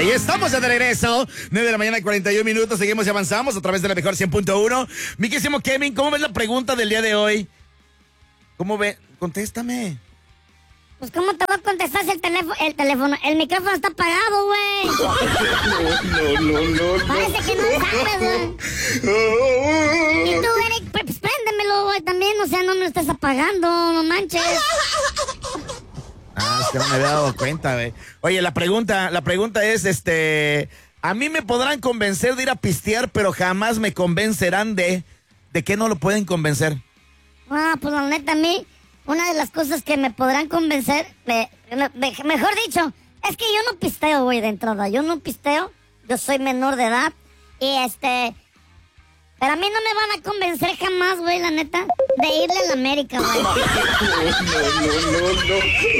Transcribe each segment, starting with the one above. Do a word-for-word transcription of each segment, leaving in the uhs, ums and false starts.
Ahí estamos de regreso. nueve de la mañana, cuarenta y un minutos. Seguimos y avanzamos a través de la mejor cien punto uno. Mi querísimo Kevin, ¿cómo ves la pregunta del día de hoy? ¿Cómo ve? Contéstame. Pues, ¿cómo te va a contestar si el teléfono, el teléfono, el micrófono está apagado, güey? No, no, no, no. Parece que no sabes, güey. Y tú, Eric, pues préndemelo, güey, también, o sea, no me lo estés apagando, no manches. Ah, es que no me había dado cuenta, güey. Oye, la pregunta, la pregunta es, este... A mí me podrán convencer de ir a pistear, pero jamás me convencerán de... ¿De qué no lo pueden convencer? Ah, pues la neta, a mí... Una de las cosas que me podrán convencer, me, me, mejor dicho, es que yo no pisteo, güey, de entrada. Yo no pisteo, yo soy menor de edad. Y este... Pero a mí no me van a convencer jamás, güey, la neta, de irle a la América, güey. No, no, no, no.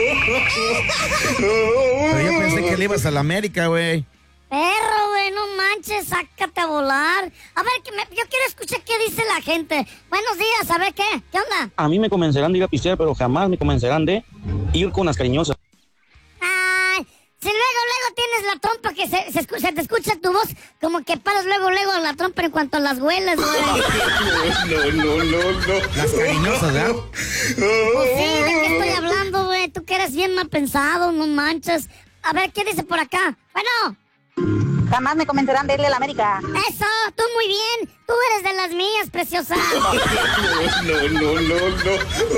Pero yo pensé que le ibas a la América, güey. Perro, güey, no manches, sácate a volar. A ver, que me, yo quiero escuchar qué dice la gente. Buenos días, a ver, ¿qué? ¿Qué onda? A mí me convencerán de ir a pistear, pero jamás me convencerán de ir con las cariñosas. Ay, si luego, luego tienes la trompa que se, se, escucha, se te escucha tu voz, como que paras luego, luego la trompa en cuanto las hueles, güey. No, no, no, no. Las cariñosas, ¿verdad? Pues sí, ¿de qué estoy hablando, güey? Tú que eres bien mal pensado, no manches. A ver, ¿qué dice por acá? Bueno... Jamás me convencerán de irle a la América. Eso, tú muy bien. Tú eres de las mías, preciosa. No, no, no, no.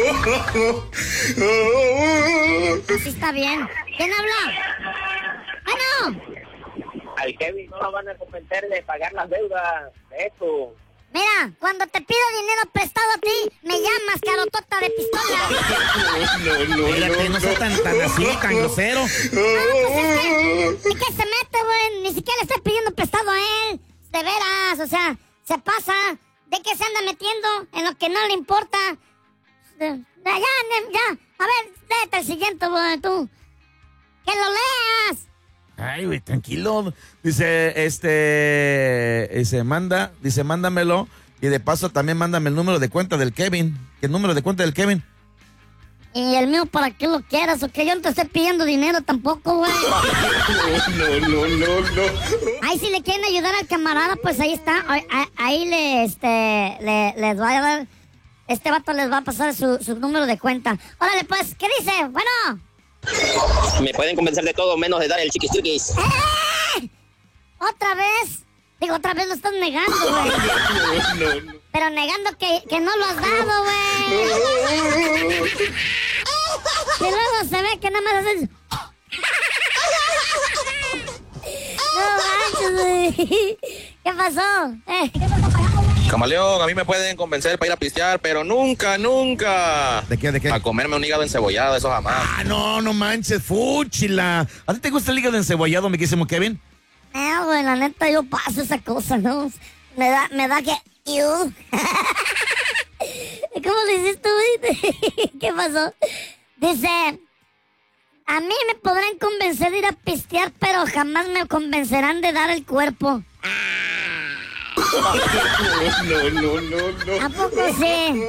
Así está bien. ¿Quién habla? Bueno. Al Kevin no lo van a convencer de pagar las deudas. Eso. Mira, cuando te pido dinero prestado a ti, me llamas carotota de pistola. No, no, Fíjate, no sea tan, tan así, tan grosero. Ah, pues es que, ¿de qué se mete, güey? Ni siquiera le estoy pidiendo prestado a él. De veras, o sea, se pasa. ¿De qué se anda metiendo en lo que no le importa? Ya, ya, ya. A ver, léete el siguiente, güey, tú. ¡Que lo leas! Ay, güey, tranquilo. Dice, este, dice, manda, dice, mándamelo. Y de paso también mándame el número de cuenta del Kevin. ¿Qué número de cuenta del Kevin? ¿Y el mío para qué lo quieras? O que yo no te estoy pidiendo dinero tampoco, güey. No, no, no, no. Ahí si le quieren ayudar al camarada, pues ahí está. Ahí, ahí le, este, le, les va a dar, este vato les va a pasar su, su número de cuenta. Órale, pues, ¿qué dice? Bueno. Me pueden convencer de todo menos de dar el chiquis chiquis. ¡Eh! ¿Otra vez? Digo, otra vez lo estás negando, güey. No, no. Pero negando que, que no lo has dado, güey. Y luego se ve que nada más haces... No manches, güey. ¿Qué pasó? Eh. Camaleón, a mí me pueden convencer para ir a pistear, pero nunca, nunca. ¿De qué, de qué? A comerme un hígado encebollado, eso jamás. Ah, no, no manches, fúchila. ¿A ti te gusta el hígado encebollado, mi querísimo Kevin? No, güey, la neta, yo paso esa cosa, ¿no? Me da, me da que... ¿Cómo le hiciste, güey? ¿Qué pasó? Dice... A mí me podrán convencer de ir a pistear, pero jamás me convencerán de dar el cuerpo. No, no, no, no. ¿A poco sí?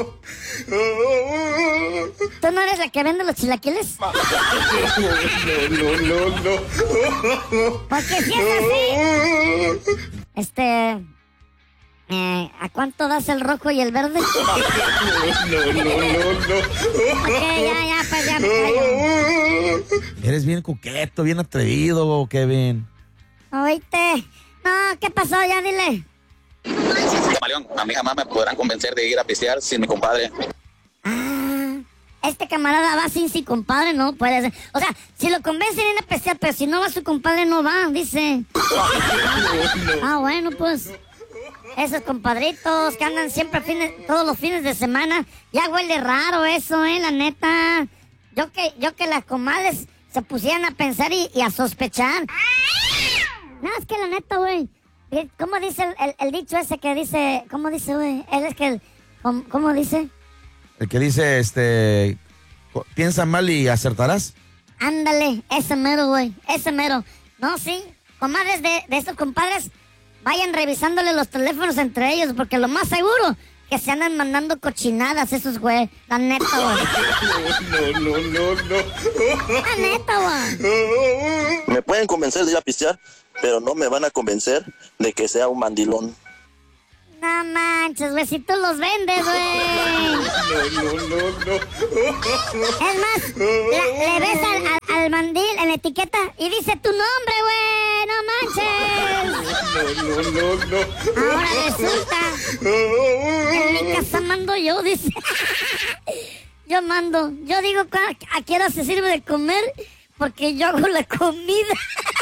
¿Tú no eres la que vende los chilaquiles? No, no, no, no. Porque si es así... Este... Eh, ¿a cuánto das el rojo y el verde? No, no, no, no. Ok, ya, ya, pues ya me callo. Eres bien coqueto, bien atrevido, Kevin. Oíste. No, ¿qué pasó? Ya dile. Camaleón, a mí jamás me podrán convencer de ir a pistear sin mi compadre. Ah, este camarada va sin su compadre, no puede ser. O sea, si lo convencen en a pistear, pero si no va su compadre, no va, dice. Ah, bueno, pues... Esos compadritos que andan siempre fines, todos los fines de semana, ya huele raro eso, eh, la neta. Yo que, yo que las comadres se pusieran a pensar y, y a sospechar. No, es que la neta, güey. ¿Cómo dice el, el, el dicho ese que dice, cómo dice, güey? Él es que, el, ¿cómo, ¿cómo dice? El que dice, este, piensa mal y acertarás. Ándale, ese mero, güey, ese mero. No, sí, comadres de, de estos compadres, vayan revisándole los teléfonos entre ellos, porque lo más seguro que se andan mandando cochinadas esos güey. La neta, güey. No, no, no, no. La neta, güey. Me pueden convencer de ir a pistear, pero no me van a convencer de que sea un mandilón. No manches, güey, si tú los vendes, güey. No, no, no, no. Es más, la- le ves al, al, al mandil en la etiqueta y dice tu nombre, güey. No manches. No, no, no, no. Ahora resulta. En mi casa mando yo, dice. Yo mando. Yo digo cu- a qué hora se sirve de comer porque yo hago la comida.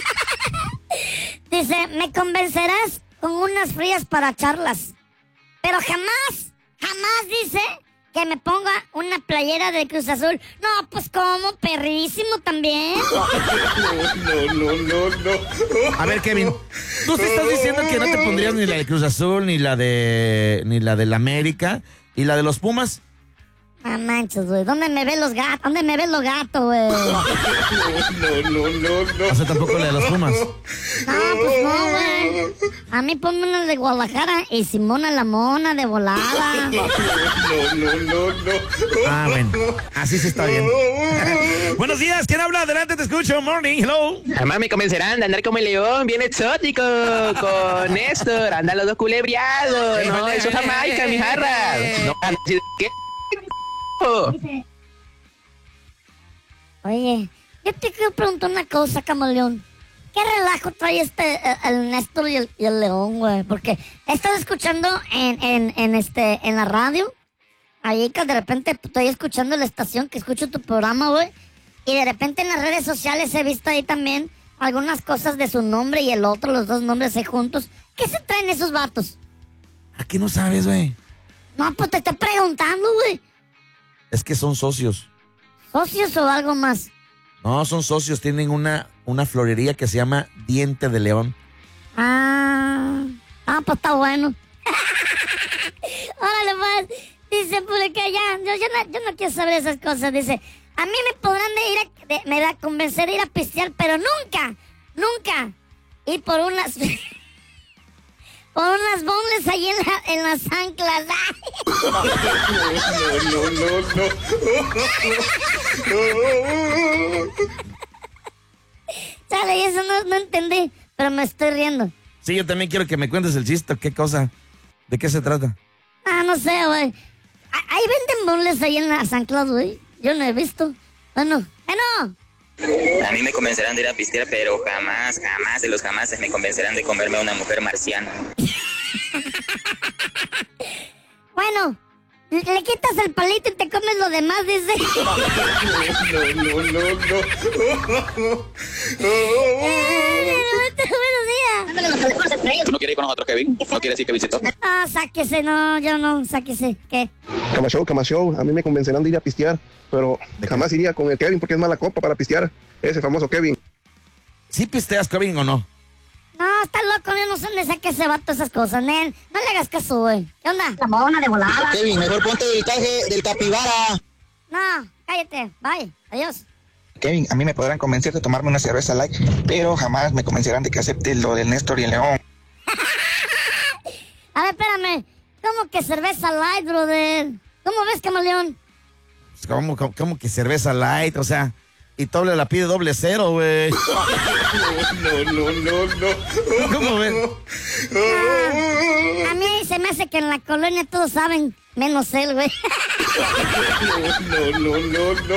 Dice, me convencerás con unas frías para charlas. Pero jamás, jamás dice que me ponga una playera de Cruz Azul. No, pues como, perrísimo también. No, no, no, no. A ver, Kevin, tú sí estás diciendo que no te pondrías ni la de Cruz Azul, ni la de ni la del América, y la de los Pumas. No manches, güey. ¿Dónde me ven los gatos? ¿Dónde me ven los gatos, güey? No, no, no, no. O sea, tampoco la de los Pumas. No, pues no, güey. A mí ponme una de Guadalajara y Simona la Mona de volada. No, no, no, no. Ah, bueno. Así sí está bien. Buenos días, ¿quién habla? Adelante, te escucho. Morning, hello. Jamás me convencerán de andar como el león, bien exótico, con Néstor, andan los dos culebreados, no, eso es Jamaica, mi jarra. No, así de ¿qué? Oye, yo te quiero preguntar una cosa, camaleón. ¿Qué relajo trae este, eh, el Néstor y el, y el León, güey? Porque he estado escuchando en, en, en, este, en la radio. Ahí que de repente estoy escuchando la estación, que escucho tu programa, güey. Y de repente en las redes sociales he visto ahí también algunas cosas de su nombre y el otro, los dos nombres ahí juntos. ¿Qué se traen esos vatos? ¿A qué no sabes, güey? No, pues te estoy preguntando, güey. Es que son socios. ¿Socios o algo más? No, son socios. Tienen una, una florería que se llama Diente de León. Ah, ah, pues está bueno. Órale, pues. Dice, pues que ya, yo, yo, no, yo no quiero saber esas cosas. Dice, a mí me podrán de ir a, de, me da convencer de ir a pistear, pero nunca, nunca ir por unas, por unas bonles ahí en, la, en las anclas. No, no, no, no. Chale, y eso no, no entendí, pero me estoy riendo. Sí, yo también quiero que me cuentes el chiste. ¿Qué cosa? ¿De qué se trata? Ah, no sé, güey. Ahí venden bonles ahí en las anclas, güey. Yo no he visto. Bueno, bueno. A mí me convencerán de ir a pistear, pero jamás, jamás de los jamases me convencerán de comerme a una mujer marciana. Bueno, le, le quitas el palito y te comes lo demás, dice. No, no, no, no. Buenos días. ¿Tú no quieres ir con nosotros, Kevin? ¿No quieres ir, Kevincito? Ah, sáquese, no, yo no, sáquese. ¿Qué? Cama Show, Cama Show, a mí me convencerán de ir a pistear, pero jamás iría con el Kevin porque es mala copa para pistear. Ese famoso Kevin. ¿Sí pisteas, Kevin, o no? No, está loco, yo no sé dónde saque ese vato esas cosas, nen. No le hagas caso, güey. ¿Qué onda? La mona de volada. Kevin, mejor ponte el traje del capibara. No, cállate, bye, adiós. Kevin, a mí me podrán convencer de tomarme una cerveza light, pero jamás me convencerán de que acepte lo del Néstor y el León. A ver, espérame. ¿Cómo que cerveza light, brother? ¿Cómo ves, camaleón? ¿Cómo, cómo, cómo que cerveza light? O sea, y doble la pide doble cero, güey. No, no, no, no. ¿Cómo ves? Ah, a mí se me hace que en la colonia todos saben, menos él, güey. No, no, no, no.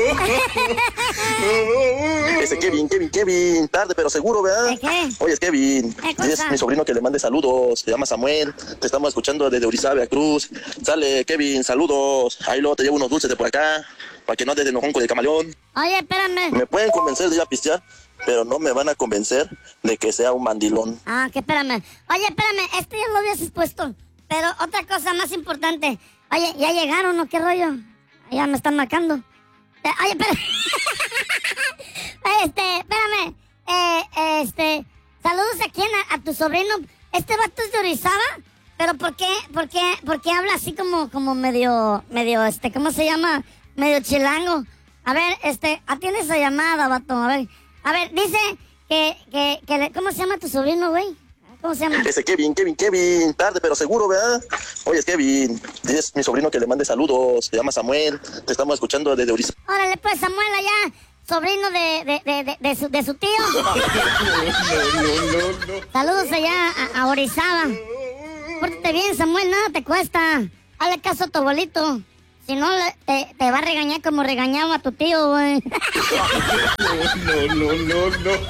Ese Kevin, Kevin, Kevin, tarde pero seguro, ¿verdad? ¿De qué? Oye, es Kevin, ¿Qué cosa? es mi sobrino que le mande saludos, se llama Samuel, te estamos escuchando desde Orizaba, Veracruz. Sale, Kevin, saludos, ahí luego te llevo unos dulces de por acá, para que no andes de enojón con el camaleón. Oye, espérame. Me pueden convencer de ir a pistear, pero no me van a convencer de que sea un mandilón. Ah, que espérame. Oye, espérame, este ya lo habías expuesto. Pero otra cosa más importante. Oye, ¿ya llegaron o qué rollo? Ya me están marcando. Eh, oye, espérame. este, espérame. Eh, este, saludos a quién, a, a tu sobrino. Este vato es de Orizaba, pero ¿por qué, por qué, por qué habla así como, como medio, medio, este, ¿cómo se llama? Medio chilango. A ver, este, atiende esa llamada, vato, a ver. A ver, dice que, que, que, le- ¿cómo se llama tu sobrino, güey? ¿Cómo se llama? Ese Kevin, Kevin, Kevin, tarde pero seguro, ¿verdad? Oye, es Kevin, es mi sobrino que le mande saludos, se llama Samuel, te estamos escuchando desde Orizaba. Órale, pues, Samuel, allá, sobrino de, de, de, de, de su, de su tío. No, no, no, no. Saludos allá a, a Orizaba. Pórtate bien, Samuel, nada te cuesta. Hazle caso a tu abuelito. Si no, le- te, te va a regañar como regañaba a tu tío, güey. No, no, no,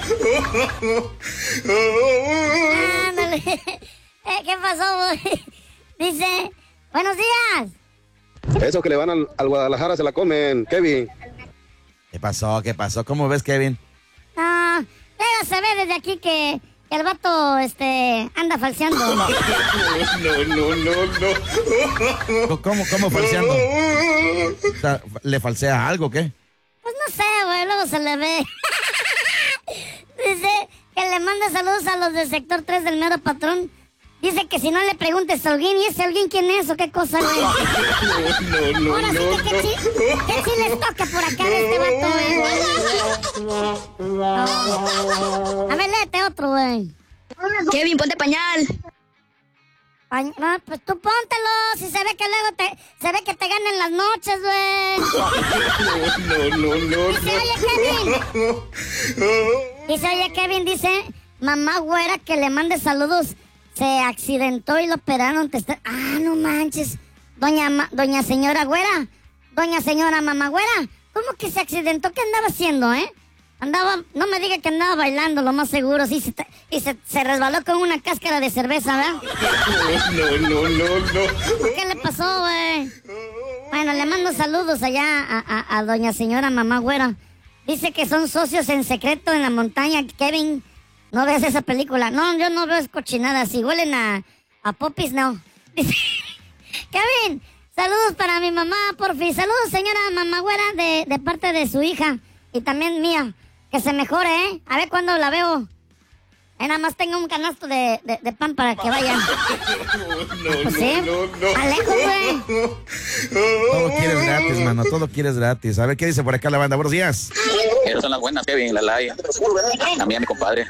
no. Ándale. Eh, ¿Qué pasó, güey? Dice, buenos días. Eso que le van al, al Guadalajara se la comen, Kevin. ¿Qué pasó? ¿Qué pasó? ¿Cómo ves, Kevin? Ah, ya se ve desde aquí que el vato, este, anda falseando. No, no, no, no. ¿Cómo, cómo falseando? O sea, ¿le falsea algo o qué? Pues no sé, güey, luego se le ve. Dice que le manda saludos a los del sector tres del mero patrón. Dice que si no le preguntes a alguien, ¿y ese alguien quién es o qué cosa, güey? No, no, Ahora sí no, que qué chi- qué chi les toca por acá de este vato, güey. A ver, léete otro, güey. Kevin, ponte pañal. Pañ- no, pues tú póntelo, si se ve que luego te, se ve que te ganan las noches, güey. no, no, no. Dice, oye, Kevin. Dice, oye, Kevin, dice, mamá güera que le mande saludos. Se accidentó y lo operaron. Te está... Ah, no manches. Doña, ma- doña señora güera. Doña señora mamá güera. ¿Cómo que se accidentó? ¿Qué andaba haciendo, eh? Andaba, no me diga que andaba bailando, lo más seguro. Sí, se te- y se, se resbaló con una cáscara de cerveza, ¿verdad? No, no, no, no. ¿Qué le pasó, güey? Bueno, le mando saludos allá a, a, a doña señora mamá güera. Dice que son socios en secreto en la montaña. Kevin, ¿no ves esa película? No, yo no veo es cochinada. Si huelen a, a popis, no. Dice, Kevin, saludos para mi mamá, por fin. Saludos, señora mamá güera, de, de parte de su hija. Y también mía. Que se mejore, ¿eh? A ver cuándo la veo. Eh, nada más tengo un canasto de, de, de pan para que vayan. Pues sí. Alejo, güey. Todo quieres gratis, mano. Todo quieres gratis. A ver qué dice por acá la banda. Buenos días. Esas son las buenas, Kevin, la Laya. También mi compadre.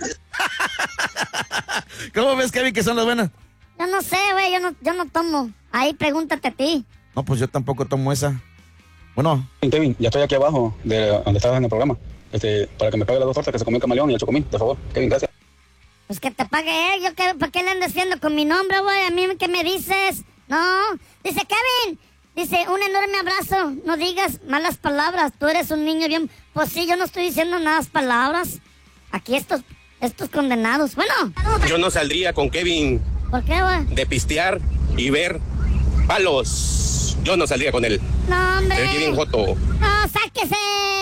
¿Cómo ves, Kevin, que son las buenas? Yo no sé, güey. Yo no, yo no tomo. Ahí pregúntate a ti. No, pues yo tampoco tomo esa. Bueno. Kevin, ya estoy aquí abajo de donde estabas en el programa. Este, para que me pague las dos tortas que se comió el camaleón y el chocomil, por favor. Kevin, gracias. Pues que te pague él. Yo, qué, ¿para qué le andas haciendo con mi nombre, güey? ¿A mí qué me dices? No. Dice, Kevin. Dice, un enorme abrazo. No digas malas palabras. Tú eres un niño bien... Pues sí, yo no estoy diciendo malas palabras. Aquí estos, estos condenados. Bueno. Yo no saldría con Kevin ¿Por qué, güey? de pistear y ver palos. Yo no saldría con él. No, hombre. El Kevin Joto. No, sáquese.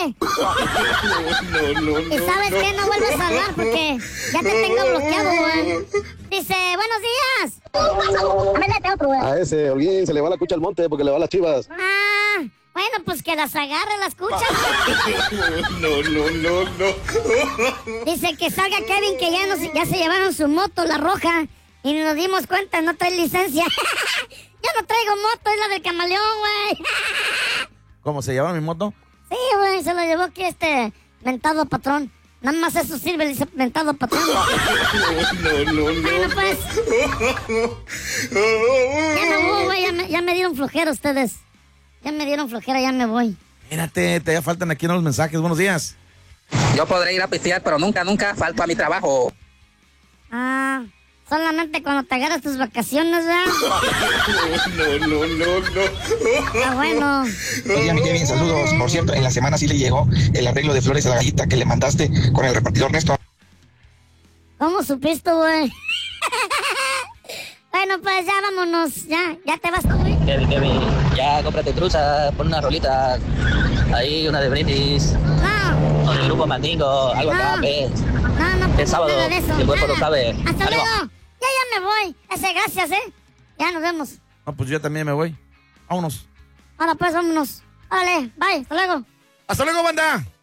No, no, no. ¿Y sabes qué? No vuelves a hablar porque ya te tengo bloqueado, güey. Dice, buenos días. A ver, léete otro, güey. A ese Holguín se le va la cucha al monte porque le va a las chivas. Ah, bueno, pues que las agarre, las cuchas. No, no, no, no. Dice que salga Kevin, que ya, nos, ya se llevaron su moto, la roja, y nos dimos cuenta, no trae licencia. Yo no traigo moto, es la del camaleón, güey. ¿Cómo se llama mi moto? Sí, güey, se lo llevó aquí este mentado patrón. Nada más eso sirve el mentado patrón. No, no, no. Bueno, pues. Ya me voy, güey, ya me, ya me dieron flojera ustedes. Ya me dieron flojera, ya me voy. Espérate, te ya faltan aquí unos mensajes. Buenos días. Yo podré ir a pistear, pero nunca, nunca falto a mi trabajo. Ah, solamente cuando te agarras tus vacaciones, ¿verdad? No, no, no, no. Ah, bueno. Buenos días, mi Kevin, saludos. Por cierto, en la semana sí le llegó el arreglo de flores a la gallita que le mandaste con el repartidor Néstor. ¿Cómo supiste, güey? Bueno, pues ya vámonos. Ya, ya te vas tú, güey. Kevin, Kevin, ya cómprate truza, pon una rolita. Ahí, una de brindis. No. O del grupo Mandingo, algo No. acá, ves. No, no, El pues sábado, nada de eso. el cuerpo nada. lo sabe. Hasta Ánimo. luego. Ya, ya me voy. Ese, gracias, ¿eh? Ya nos vemos. No, pues yo también me voy. Vámonos. Ahora pues, vámonos. Vale, bye. Hasta luego. Hasta luego, banda.